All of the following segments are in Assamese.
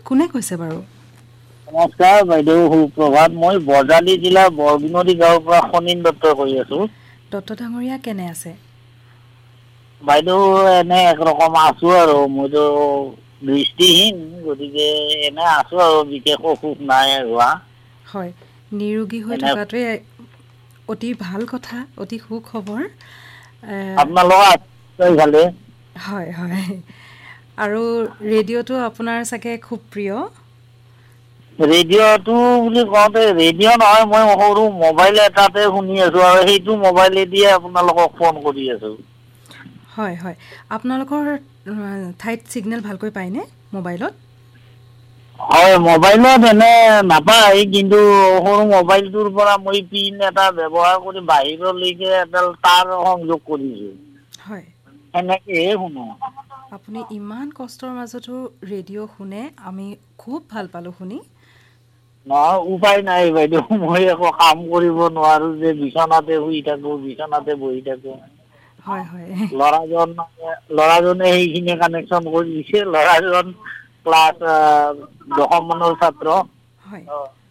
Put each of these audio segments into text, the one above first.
কোনে কৈছে বাৰু? নমস্কাৰ বাইদেউ, সুপ্ৰভাত। মই বজালী জিলাৰ বৰগুণদী গাঁৱৰ পৰা সনীন দত্তই কৈ আছো। দত্ত ডাঙৰীয়া কেনে আছে? বাইদেউ এনে একৰকম আছো আৰু মইতো দৃষ্টিহীন, গতিকে এনে আছো আৰু বিশেষ অসুখ নাই হোৱা। হয়, নিৰোগী হৈ এনে থকাটোৱে অতি ভাল কথা, অতি সুখবৰ। আপোনালোকৰ আছে ভালে? হয় হয়, আৰু ৰেডিঅ'টো আপোনাৰ চাগে খুব প্ৰিয়? ৰেডিঅ'টো বুলি কওঁতে ৰেডিঅ' নহয়, মই সৰু মোবাইল এটাতে শুনি আছো আৰু সেইটো মোবাইলে দিয়ে আপোনালোকক ফোন কৰি আছো। হয় হয়, আপোনালোকৰ ঠাইত ছিগনেল ভালকৈ পায়নে মোবাইলত? হয়, মোবাইলত এনে নাপায়, কিন্তু সৰু মোবাইলটোৰ পৰা মই পিন এটা ব্যৱহাৰ কৰি বাহিৰলৈকে এডাল তার সংযোগ কৰিছো। হয়। সেনেকেহে শুনো। আপুনি ইমান কষ্টৰ মাজতো ৰেডিঅ' শুনে, আমি খুব ভাল পালোঁ শুনি। নহয়, উপায় নাই বাইদেউ, মই একো কাম কৰিব নোৱাৰো যে, বিচনাতে শুই থাকো, বিচনাতে বহি থাকো। হয় হয় ল'ৰাজনে সেইখিনি কানেকচন কৰি দিছে, ল'ৰাজন ক্লাছ দশম মানৰ ছাত্ৰ। হয়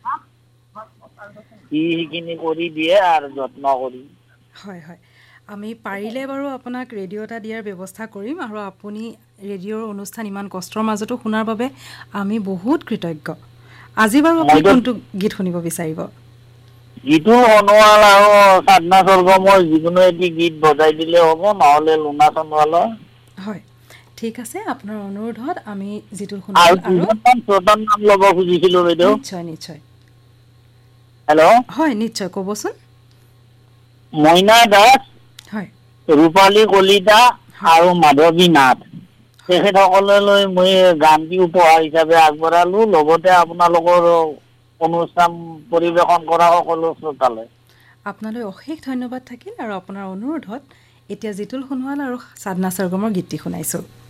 সি সেইখিনি কৰি দিয়ে আৰু যত্ন কৰি। হয় হয়, আমি পাৰিলে বাৰু আপোনাক ৰেডিঅ' এটা দিয়াৰ ব্যৱস্থা কৰিম, আৰু আপুনি ৰেডিঅ'ৰ অনুষ্ঠান ইমান কষ্টৰ মাজতো শুনাৰ বাবে আমি বহুত কৃতজ্ঞ। আজি বাৰু আপুনি মইতো কোনটো গীত শুনিব বিচাৰিব? গীতো সোণোৱাল আৰু সাধনা স্বৰ্গমৰ যিকোনো এটি গীত বজাই দিলে হ'ব, নহ'লে লুনা সোণোৱালৰ। হয়, ঠিক আছে, আপোনাৰ অনুৰোধত আমি জিতুল আৰু সোণোৱাল দুজনমান শ্ৰোতাৰ নাম ল'ব খুজিছিলো বাইদেউ। নিশ্চয় নিশ্চয়। হেল্ল'। হয়, নিশ্চয় ক'বচোন। মইনা দাস, হয় ৰূপালী কলিতা হয় আৰু মাধৱী নাথ। হয় তেখেতসকললৈ মই গানটি উপহাৰ হিচাপে আগবঢ়ালো, লগতে আপোনালোকৰ অনুষ্ঠান পৰিবেশন কৰা সকলো শ্ৰোতালৈ। আপোনালৈ অশেষ ধন্যবাদ থাকিল, আৰু আপোনাৰ অনুৰোধত এতিয়া জিতুল সোণোৱাল আৰু সাধনা স্বৰ্গমৰ গীতটি শুনাইছোঁ।